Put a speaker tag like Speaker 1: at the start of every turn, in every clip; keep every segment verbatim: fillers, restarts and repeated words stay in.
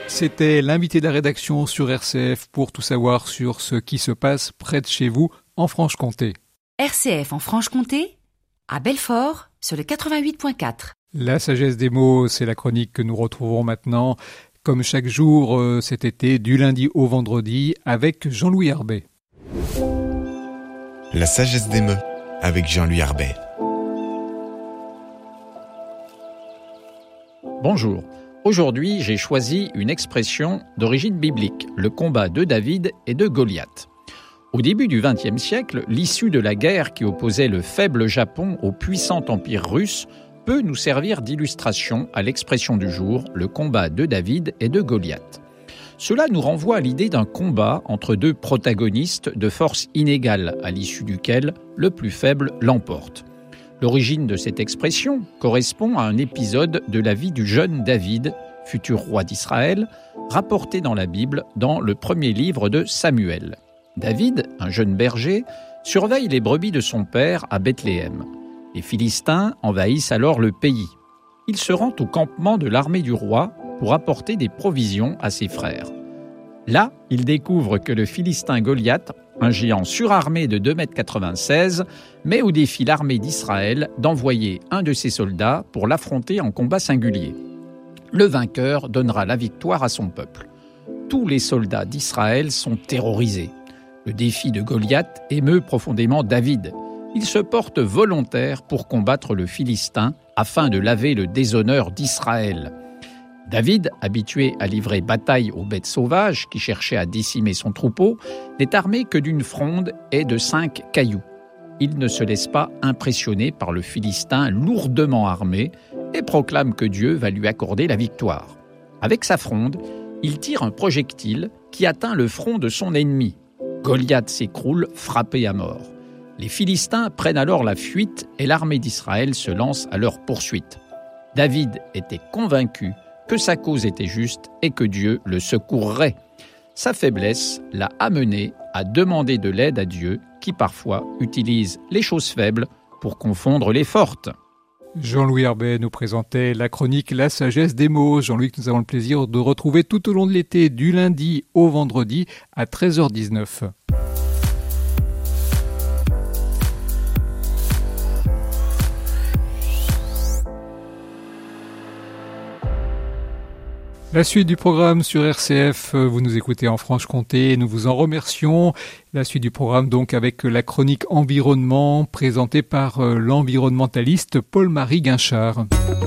Speaker 1: C'était l'invité de la rédaction sur R C F pour tout savoir sur ce qui se passe près de chez vous en Franche-Comté.
Speaker 2: R C F en Franche-Comté, à Belfort, sur le quatre-vingt-huit point quatre.
Speaker 1: La sagesse des mots, c'est la chronique que nous retrouvons maintenant, comme chaque jour euh, cet été, du lundi au vendredi, avec Jean-Louis Herbet.
Speaker 3: La sagesse des mots, avec Jean-Louis Herbet.
Speaker 4: Bonjour. Aujourd'hui, j'ai choisi une expression d'origine biblique, le combat de David et de Goliath. Au début du vingtième siècle, l'issue de la guerre qui opposait le faible Japon au puissant empire russe peut nous servir d'illustration à l'expression du jour, le combat de David et de Goliath. Cela nous renvoie à l'idée d'un combat entre deux protagonistes de force inégale, à l'issue duquel le plus faible l'emporte. L'origine de cette expression correspond à un épisode de la vie du jeune David, futur roi d'Israël, rapporté dans la Bible dans le premier livre de Samuel. David, un jeune berger, surveille les brebis de son père à Bethléem. Les Philistins envahissent alors le pays. Il se rend au campement de l'armée du roi pour apporter des provisions à ses frères. Là, il découvre que le Philistin Goliath, un géant surarmé de deux mètres quatre-vingt-seize, met au défi l'armée d'Israël d'envoyer un de ses soldats pour l'affronter en combat singulier. Le vainqueur donnera la victoire à son peuple. Tous les soldats d'Israël sont terrorisés. Le défi de Goliath émeut profondément David. Il se porte volontaire pour combattre le Philistin afin de laver le déshonneur d'Israël. David, habitué à livrer bataille aux bêtes sauvages qui cherchaient à décimer son troupeau, n'est armé que d'une fronde et de cinq cailloux. Il ne se laisse pas impressionner par le Philistin lourdement armé et proclame que Dieu va lui accorder la victoire. Avec sa fronde, il tire un projectile qui atteint le front de son ennemi. Goliath s'écroule, frappé à mort. Les Philistins prennent alors la fuite et l'armée d'Israël se lance à leur poursuite. David était convaincu que sa cause était juste et que Dieu le secourrait. Sa faiblesse l'a amené à demander de l'aide à Dieu, qui parfois utilise les choses faibles pour confondre les fortes.
Speaker 1: Jean-Louis Herbet nous présentait la chronique La sagesse des mots. Jean-Louis, que nous avons le plaisir de retrouver tout au long de l'été, du lundi au vendredi à treize heures dix-neuf. La suite du programme sur R C F, vous nous écoutez en Franche-Comté, nous vous en remercions. La suite du programme donc avec la chronique environnement présentée par l'environnementaliste Paul-Marie Guinchard.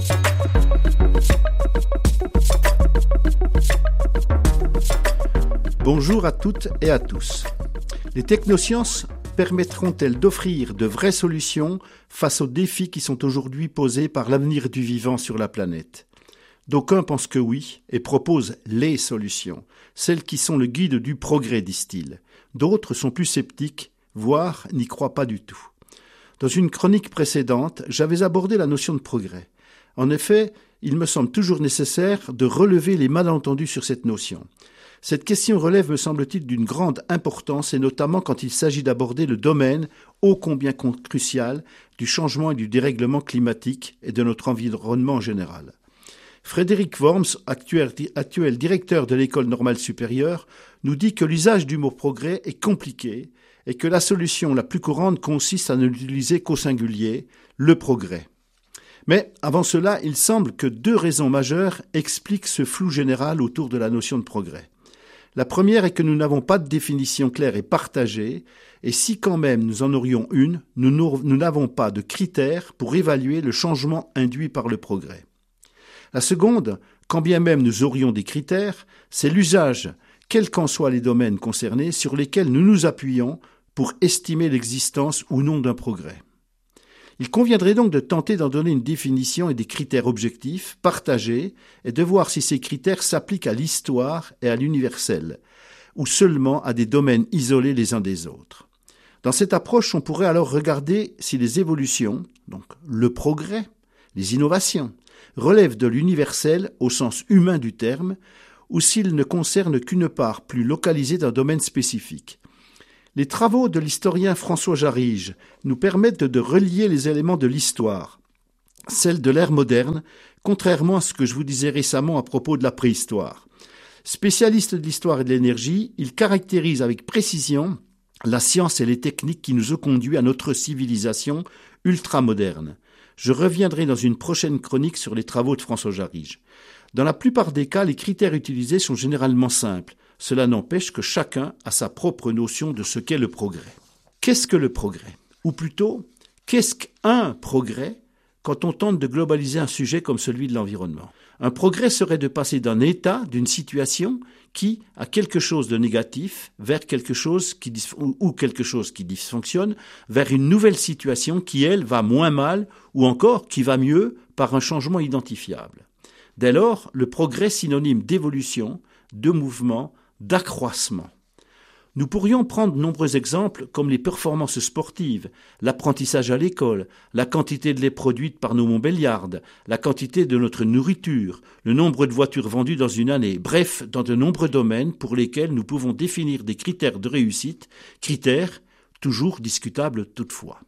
Speaker 5: Bonjour à toutes et à tous. Les technosciences permettront-elles d'offrir de vraies solutions face aux défis qui sont aujourd'hui posés par l'avenir du vivant sur la planète ? D'aucuns pensent que oui et proposent les solutions, celles qui sont le guide du progrès, disent-ils. D'autres sont plus sceptiques, voire n'y croient pas du tout. Dans une chronique précédente, j'avais abordé la notion de progrès. En effet, il me semble toujours nécessaire de relever les malentendus sur cette notion. Cette question relève, me semble-t-il, d'une grande importance, et notamment quand il s'agit d'aborder le domaine ô combien crucial du changement et du dérèglement climatique et de notre environnement en général. Frédéric Worms, actuel, actuel directeur de l'École normale supérieure, nous dit que l'usage du mot progrès est compliqué et que la solution la plus courante consiste à ne l'utiliser qu'au singulier, le progrès. Mais avant cela, il semble que deux raisons majeures expliquent ce flou général autour de la notion de progrès. La première est que nous n'avons pas de définition claire et partagée, et si quand même nous en aurions une, nous, nous n'avons pas de critères pour évaluer le changement induit par le progrès. La seconde, quand bien même nous aurions des critères, c'est l'usage, quels qu'en soient les domaines concernés, sur lesquels nous nous appuyons pour estimer l'existence ou non d'un progrès. Il conviendrait donc de tenter d'en donner une définition et des critères objectifs, partagés, et de voir si ces critères s'appliquent à l'histoire et à l'universel, ou seulement à des domaines isolés les uns des autres. Dans cette approche, on pourrait alors regarder si les évolutions, donc le progrès, les innovations, relèvent de l'universel au sens humain du terme, ou s'ils ne concernent qu'une part plus localisée d'un domaine spécifique. Les travaux de l'historien François Jarige nous permettent de relier les éléments de l'histoire, celle de l'ère moderne, contrairement à ce que je vous disais récemment à propos de la préhistoire. Spécialiste de l'histoire et de l'énergie, il caractérise avec précision la science et les techniques qui nous ont conduits à notre civilisation ultramoderne. Je reviendrai dans une prochaine chronique sur les travaux de François Jarige. Dans la plupart des cas, les critères utilisés sont généralement simples. Cela n'empêche que chacun a sa propre notion de ce qu'est le progrès. Qu'est-ce que le progrès ? Ou plutôt, qu'est-ce qu'un progrès quand on tente de globaliser un sujet comme celui de l'environnement ? Un progrès serait de passer d'un état, d'une situation qui a quelque chose de négatif vers quelque chose qui dis- ou quelque chose qui dysfonctionne vers une nouvelle situation qui, elle, va moins mal ou encore qui va mieux par un changement identifiable. Dès lors, le progrès est synonyme d'évolution, de mouvement, d'accroissement. Nous pourrions prendre de nombreux exemples comme les performances sportives, l'apprentissage à l'école, la quantité de lait produite par nos Montbéliardes, la quantité de notre nourriture, le nombre de voitures vendues dans une année, bref, dans de nombreux domaines pour lesquels nous pouvons définir des critères de réussite, critères toujours discutables toutefois.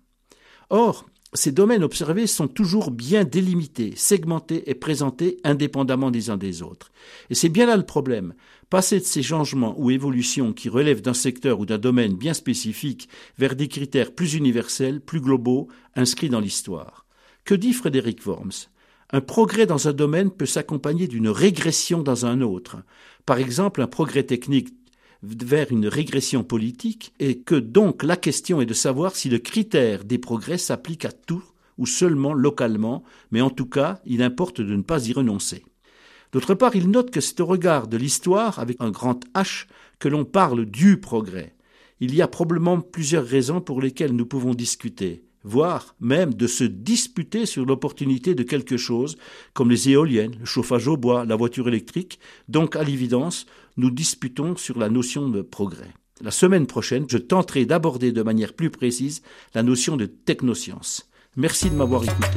Speaker 5: Or, ces domaines observés sont toujours bien délimités, segmentés et présentés indépendamment des uns des autres. Et c'est bien là le problème. Passer de ces changements ou évolutions qui relèvent d'un secteur ou d'un domaine bien spécifique vers des critères plus universels, plus globaux, inscrits dans l'histoire. Que dit Frédéric Worms ? Un progrès dans un domaine peut s'accompagner d'une régression dans un autre. Par exemple, un progrès technique vers une régression politique, et que donc la question est de savoir si le critère des progrès s'applique à tout ou seulement localement, mais en tout cas, il importe de ne pas y renoncer. D'autre part, il note que c'est au regard de l'histoire, avec un grand H, que l'on parle du progrès. Il y a probablement plusieurs raisons pour lesquelles nous pouvons discuter, voire même de se disputer sur l'opportunité de quelque chose, comme les éoliennes, le chauffage au bois, la voiture électrique. Donc, à l'évidence, nous disputons sur la notion de progrès. La semaine prochaine, je tenterai d'aborder de manière plus précise la notion de technoscience. Merci de m'avoir écouté.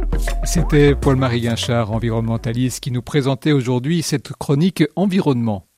Speaker 1: C'était Paul-Marie Guinchard, environnementaliste, qui nous présentait aujourd'hui cette chronique environnement.